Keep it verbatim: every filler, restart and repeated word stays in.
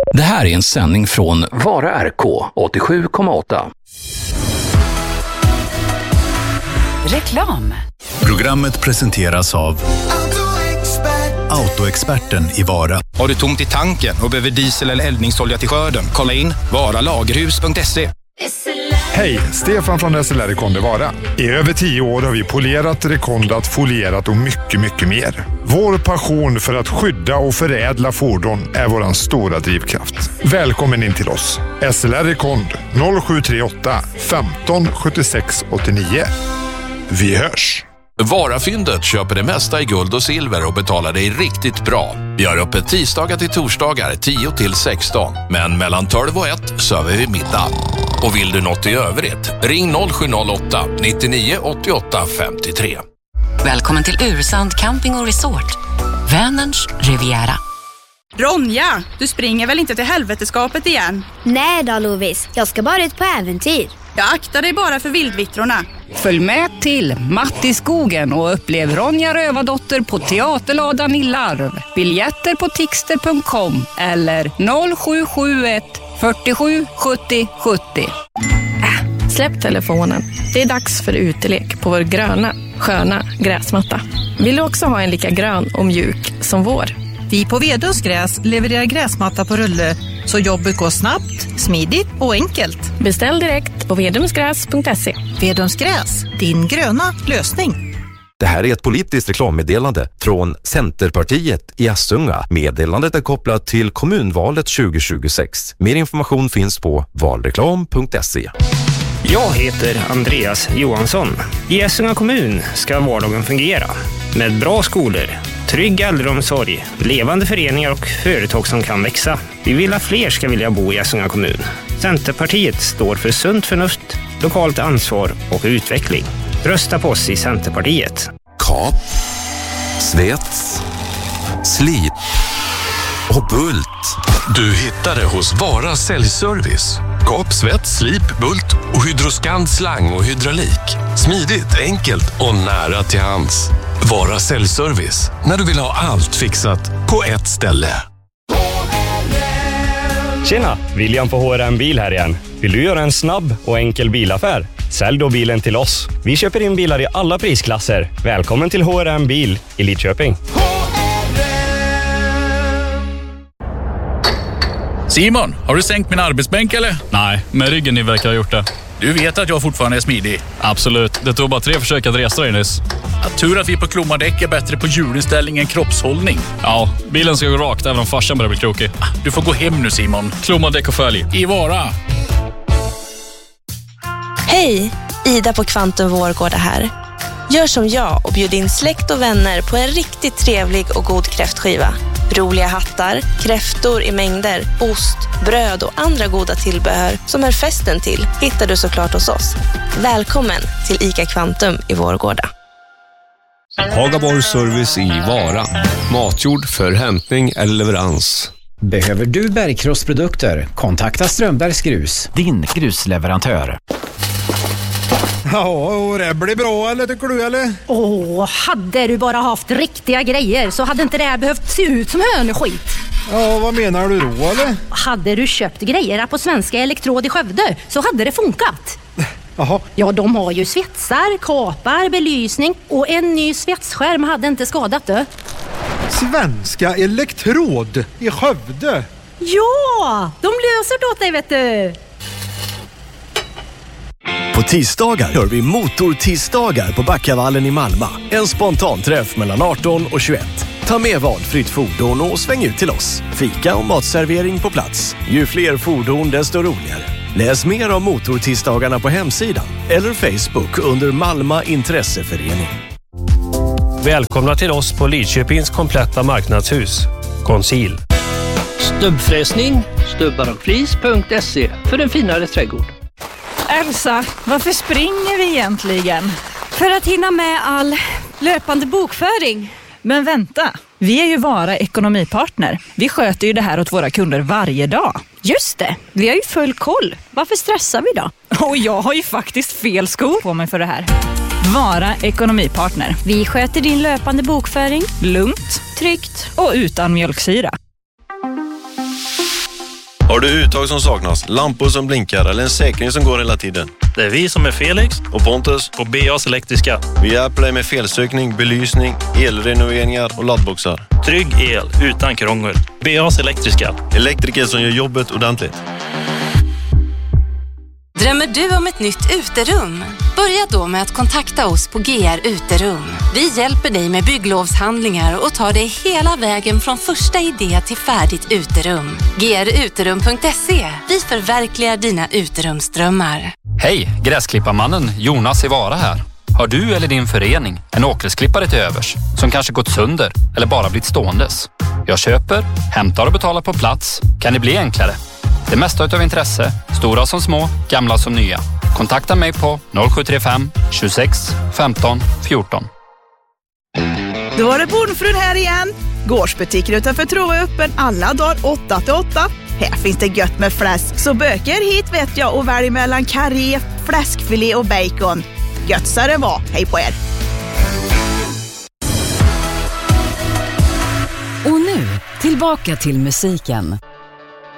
Det här är en sändning från Vara R K åttiosju komma åtta. Reklam. Programmet presenteras av Autoexperten i Vara. Har du tomt i tanken och behöver diesel eller eldningsolja till skörden? Kolla in vara lagerhus punkt se. Hej, Stefan från S L R Rekonde Vara. I över tio år har vi polerat, rekondat, folierat och mycket, mycket mer. Vår passion för att skydda och förädla fordon är våran stora drivkraft. Välkommen in till oss. S L R Rekond noll sju tre åtta femton sjuttiosex åttionio. Vi hörs! Varafyndet köper det mesta i guld och silver och betalar dig riktigt bra. Vi har öppet tisdagar till torsdagar tio till sexton. Men mellan tolv och ett söver vi middag. Och vill du något i övrigt, ring noll sju noll åtta nittionio åttioåtta femtiotre. Välkommen till Ursand Camping och Resort. Vänerns Riviera. Ronja, du springer väl inte till helveteskapet igen? Nej då, Lovis. Jag ska bara ut på äventyr. Jag aktar dig bara för vildvittrorna. Följ med till Mattiskogen och upplev Ronja Rövardotter på Teaterladan i Larv. Biljetter på tixter punkt com eller noll sju sju ett fyrtiosju sjuttio sjuttio. Äh, släpp telefonen. Det är dags för utelek på vår gröna, sköna gräsmatta. Vill du också ha en lika grön och mjuk som vår? Vi på Vedums gräs levererar gräsmatta på rulle så jobbet går snabbt, smidigt och enkelt. Beställ direkt på vedumsgräs punkt se. Vedums gräs, din gröna lösning. Det här är ett politiskt reklammeddelande från Centerpartiet i Assunga. Meddelandet är kopplat till kommunvalet tjugo tjugosex. Mer information finns på valreklam punkt se. Jag heter Andreas Johansson. I Assunga kommun ska vardagen fungera med bra skolor, trygg äldreomsorg, levande föreningar och företag som kan växa. Vi vill att fler ska vilja bo i Assunga kommun. Centerpartiet står för sunt förnuft, lokalt ansvar och utveckling. Rösta på oss i Centerpartiet. Kap, svets, slip och bult. Du hittar det hos Vara säljservice. Kap, svets, slip, bult och Hydroskand slang och hydraulik. Smidigt, enkelt och nära till hands. Vara säljservice när du vill ha allt fixat på ett ställe. Tjena, William på H R M Bil här igen. Vill du göra en snabb och enkel bilaffär? Sälj då bilen till oss. Vi köper in bilar i alla prisklasser. Välkommen till H R M Bil i Lidköping. Simon, har du sänkt min arbetsbänk eller? Nej, med ryggen ni verkar ha gjort det. Du vet att jag fortfarande är smidig. Absolut, det tog bara tre försök att resa dig nyss. Att tur att vi på Klomadäck är bättre på hjulinställning än kroppshållning. Ja, bilen ska gå rakt även om farsan börjar bli krokig. Du får gå hem nu Simon. Klomadäck och följ. I Vara. Hej, Ida på Kvantum Vårgårda här. Gör som jag och bjud in släkt och vänner på en riktigt trevlig och god kräftskiva. Roliga hattar, kräftor i mängder, ost, bröd och andra goda tillbehör som är festen till hittar du såklart hos oss. Välkommen till ICA Kvantum i Vårgårda. Hagaborg Service i Vara. Matjord för hämtning eller leverans. Behöver du bergkrossprodukter? Kontakta Strömbergs Grus, din grusleverantör. Ja, och det blir bra eller tycker du eller? Åh, hade du bara haft riktiga grejer så hade inte det här behövt se ut som hönskit. Ja, vad menar du då eller? Hade du köpt grejer på Svenska Elektrod i Skövde så hade det funkat. Jaha. Ja, de har ju svetsar, kapar, belysning och en ny svetsskärm hade inte skadat det. Svenska Elektrod i Skövde? Ja, de löser det åt dig vet du. På tisdagar gör vi motortisdagar på Backavallen i Malmö. En spontanträff mellan arton och tjugoett. Ta med valfritt fordon och sväng ut till oss. Fika och matservering på plats. Ju fler fordon desto roligare. Läs mer om motortisdagarna på hemsidan eller Facebook under Malmö Intresseförening. Välkomna till oss på Lidköpings kompletta marknadshus. Conceal. Stubbfräsning, stubbar och flis punkt se för en finare trädgård. Elsa, varför springer vi egentligen? För att hinna med all löpande bokföring. Men vänta, vi är ju Vara ekonomipartner. Vi sköter ju det här åt våra kunder varje dag. Just det, vi har ju full koll. Varför stressar vi då? Och jag har ju faktiskt fel skor på mig för det här. Vara ekonomipartner. Vi sköter din löpande bokföring. Lugnt, tryggt och utan mjölksyra. Har du uttag som saknas, lampor som blinkar eller en säkring som går hela tiden? Det är vi som är Felix och Pontus på B A's Elektriska. Vi hjälper dig med felsökning, belysning, elrenoveringar och laddboxar. Trygg el utan krångel. B A's Elektriska. Elektriker som gör jobbet ordentligt. Drömmer du om ett nytt uterum? Börja då med att kontakta oss på G R Uterum. Vi hjälper dig med bygglovshandlingar och tar dig hela vägen från första idé till färdigt uterum. G R uterum punkt se. Vi förverkligar dina uterumsdrömmar. Hej, gräsklipparmannen Jonas i Vara här. Har du eller din förening en åkersklippare till övers som kanske gått sönder eller bara blivit ståendes? Jag köper, hämtar och betalar på plats. Kan det bli enklare? Det mesta utav intresse, stora som små, gamla som nya. Kontakta mig på noll sju tre fem tjugosex femton fjorton. Då var det Bondfrun här igen. Gårdsbutiken utanför Trova är öppen alla dagar åtta till åtta. Här finns det gött med fläsk, så böker hit vet jag och välj mellan karré, fläskfilé och bacon. Gött så det var, hej på er. Och nu, tillbaka till musiken.